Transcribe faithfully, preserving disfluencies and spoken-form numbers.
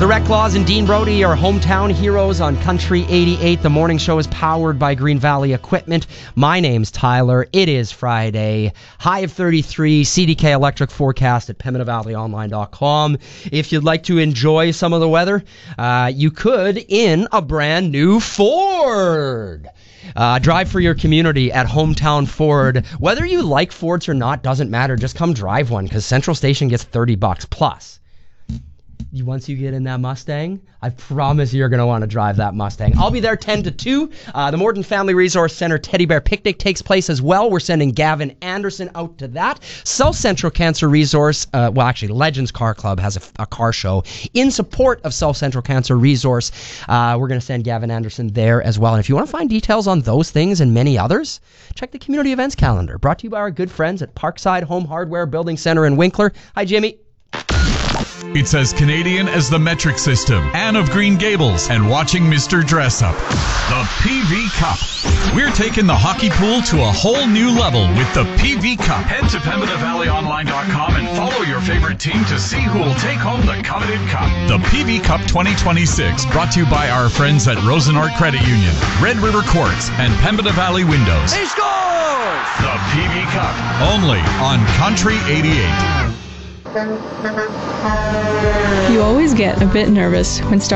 The Reclaws and Dean Brody are hometown heroes on Country eighty-eight. The morning show is powered by Green Valley Equipment. My name's Tyler. It is Friday. High of thirty-three. C D K electric forecast at pembina valley online dot com. If you'd like to enjoy some of the weather, uh, you could in a brand new Ford. Uh, drive for your community at Hometown Ford. Whether you like Fords or not doesn't matter. Just come drive one because Central Station gets thirty bucks plus. You, once you get in that Mustang, I promise you're going to want to drive that Mustang. I'll be there ten to two. Uh, the Morton Family Resource Center Teddy Bear Picnic takes place as well. We're sending Gavin Anderson out to that. South Central Cancer Resource, uh, well, actually, Legends Car Club has a, a car show in support of South Central Cancer Resource. Uh, we're going to send Gavin Anderson there as well. And if you want to find details on those things and many others, check the community events calendar. Brought to you by our good friends at Parkside Home Hardware Building Center in Winkler. Hi, Jimmy. It's as Canadian as the metric system, Anne of Green Gables, and watching Mister Dress Up. The P V Cup. We're taking the hockey pool to a whole new level with the P V Cup. Head to pembina valley online dot com and follow your favorite team to see who will take home the coveted cup. The P V Cup twenty twenty-six, brought to you by our friends at Rosenart Credit Union, Red River Quartz, and Pembina Valley Windows. He scores! The P V Cup, only on Country eighty-eight. You always get a bit nervous when starting